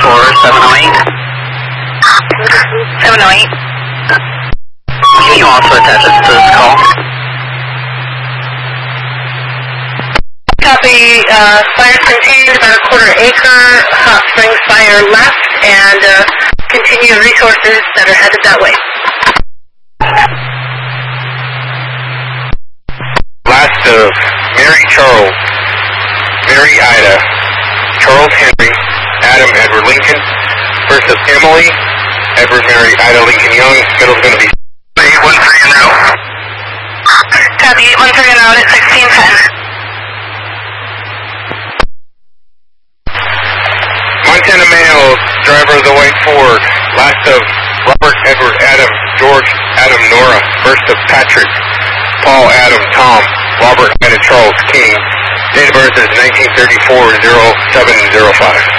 for 708. 708. Can you also attach us to this call? Copy, fire contained, about a quarter acre, hot springs fire left, and continue resources that are headed that way. Last of Mary Charles, Mary Ida, Charles Henry, Adam Edward Lincoln. First of Emily, Edward Mary Ida Lincoln Young. Middle's going to be 813 en route. Copy, 813 en route at 1610. Montana Male, driver of the white Ford. Last of Robert Edward Adam, George Adam Nora. First of Patrick, Paul Adam Tom, Robert Ida Charles King. Date of birth is 1934-0705.